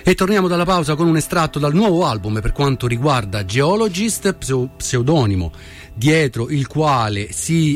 E torniamo dalla pausa con un estratto dal nuovo album per quanto riguarda Geologist, pseudonimo dietro il quale si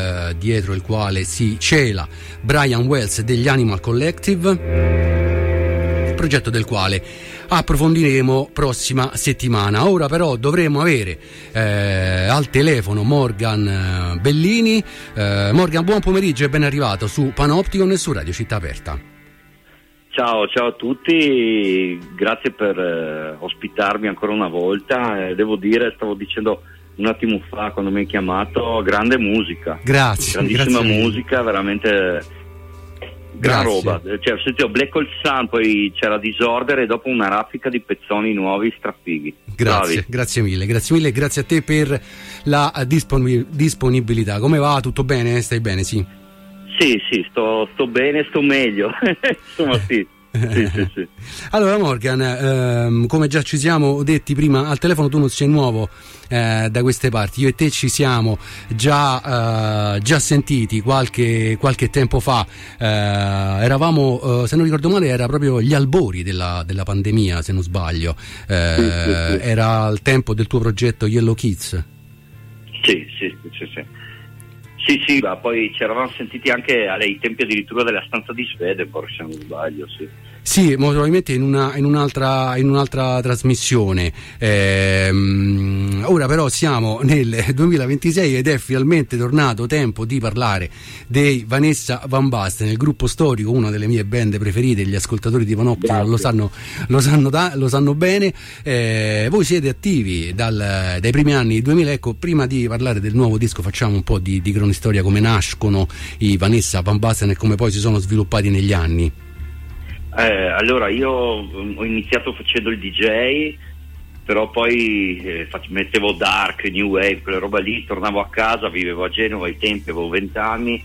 cela Brian Wells degli Animal Collective, progetto del quale approfondiremo prossima settimana. Ora però dovremo avere al telefono Morgan Bellini. Morgan, buon pomeriggio e ben arrivato su Panopticon e su Radio Città Aperta. Ciao a tutti, grazie per ospitarmi ancora una volta. Devo dire, stavo dicendo un attimo fa quando mi hai chiamato, grande musica. Grazie. Grandissima grazie musica, veramente gran roba. Cioè, ho sentito Black Hole Sun, poi c'era Disorder e dopo una raffica di pezzoni nuovi strafighi. Grazie mille, grazie a te per la disponibilità. Come va? Tutto bene? Stai bene? Sì. Sì, sto bene, sto meglio. Insomma, sì. Sì. Allora Morgan, come già ci siamo detti prima al telefono, tu non sei nuovo da queste parti. Io e te ci siamo già sentiti qualche tempo fa. Eravamo, se non ricordo male, era proprio gli albori della pandemia, se non sbaglio. Sì. Era il tempo del tuo progetto Yellow Kids. Sì. Sì, ma poi ci eravamo sentiti anche ai tempi addirittura della stanza di Swedenborg, se non sbaglio, sì. Sì, probabilmente in un'altra trasmissione. Ora però siamo nel 2026 ed è finalmente tornato tempo di parlare dei Vanessa Van Basten, nel gruppo storico, una delle mie band preferite. Gli ascoltatori di Panopticon lo sanno bene. Voi siete attivi dai primi anni 2000. Ecco, prima di parlare del nuovo disco facciamo un po' di cronistoria, come nascono i Vanessa Van Basten e come poi si sono sviluppati negli anni. Allora, io ho iniziato facendo il DJ, però poi mettevo dark, new wave, quella roba lì. Tornavo a casa, vivevo a Genova ai tempi, avevo 20 anni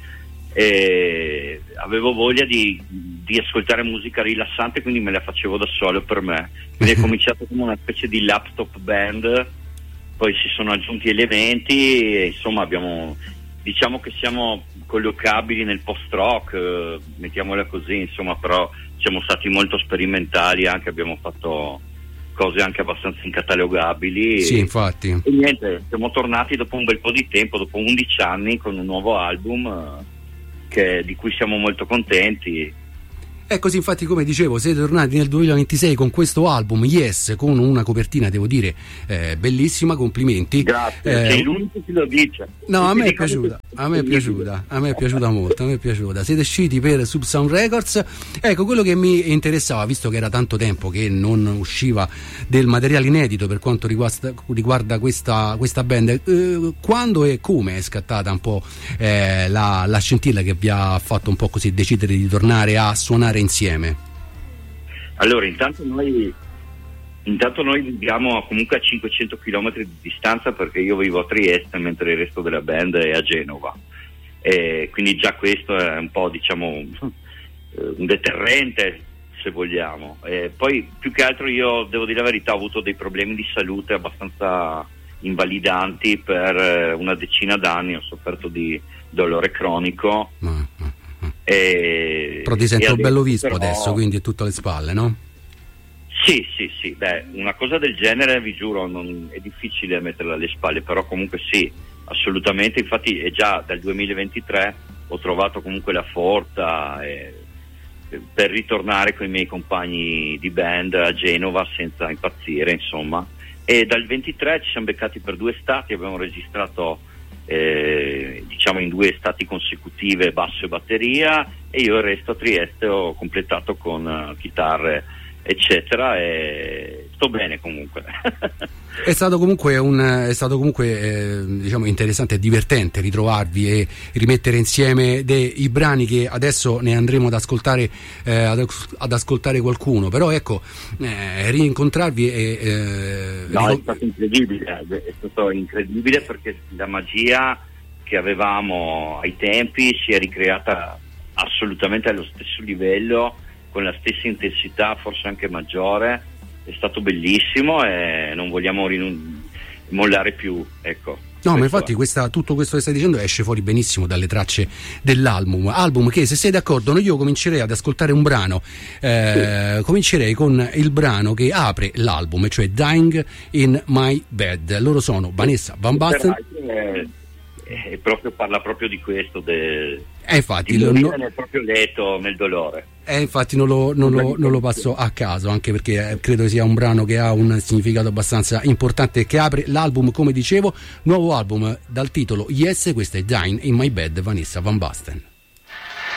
e avevo voglia di ascoltare musica rilassante, quindi me la facevo da solo per me. Quindi è cominciato come una specie di laptop band, poi si sono aggiunti elementi e insomma diciamo che siamo collocabili nel post-rock, mettiamola così, insomma, però siamo stati molto sperimentali, anche abbiamo fatto cose anche abbastanza incatalogabili. Sì, infatti. E niente, siamo tornati dopo un bel po' di tempo, dopo 11 anni, con un nuovo album di cui siamo molto contenti. È così, infatti, come dicevo, siete tornati nel 2026 con questo album, Yes, con una copertina, devo dire, bellissima, complimenti. Grazie, sei l'unico che lo dice. No, a me è piaciuta molto, Siete usciti per Subsound Records. Ecco, quello che mi interessava, visto che era tanto tempo che non usciva del materiale inedito per quanto riguarda questa band, quando e come è scattata un po' la scintilla che vi ha fatto un po' così decidere di tornare a suonare insieme? Allora, intanto noi viviamo comunque a 500 km di distanza, perché io vivo a Trieste mentre il resto della band è a Genova, quindi già questo è un po', diciamo, un deterrente, se vogliamo. Poi più che altro, io devo dire la verità, ho avuto dei problemi di salute abbastanza invalidanti per una decina d'anni, ho sofferto di dolore cronico. Però ti sento bello vispo adesso, quindi è tutto alle spalle, no? Sì, una cosa del genere, vi giuro, è difficile metterla alle spalle, però comunque sì, assolutamente. Infatti è già dal 2023 ho trovato comunque la forza per ritornare con i miei compagni di band a Genova senza impazzire, insomma. E dal 23 ci siamo beccati per 2 estati, abbiamo registrato diciamo in 2 estati consecutive basso e batteria, e io il resto a Trieste ho completato con chitarre eccetera, e sto bene comunque. È stato comunque diciamo interessante e divertente ritrovarvi e rimettere insieme i brani, che adesso ne andremo ad ascoltare qualcuno, però ecco, rincontrarvi è stato incredibile perché la magia che avevamo ai tempi si è ricreata assolutamente allo stesso livello, con la stessa intensità, forse anche maggiore. È stato bellissimo e non vogliamo mollare più, ecco. No, ma infatti tutto questo che stai dicendo esce fuori benissimo dalle tracce dell'album che, se sei d'accordo, io comincerei ad ascoltare un brano, comincerei con il brano che apre l'album, cioè Dying in My Bed. Loro sono Vanessa Van Basten. Parla proprio di questo, infatti di morire nel proprio letto, nel dolore. Infatti non lo passo a caso, anche perché credo sia un brano che ha un significato abbastanza importante, che apre l'album, come dicevo, nuovo album dal titolo Yes. Questo è Dying in My Bed, Vanessa Van Basten.